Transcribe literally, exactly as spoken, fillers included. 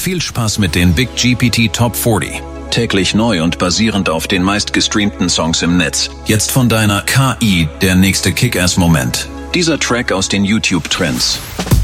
Viel Spaß mit den Big G P T Top vierzig. Täglich neu und basierend auf den meistgestreamten Songs im Netz. Jetzt von deiner K I der nächste Kick-Ass-Moment. Dieser Track aus den YouTube-Trends.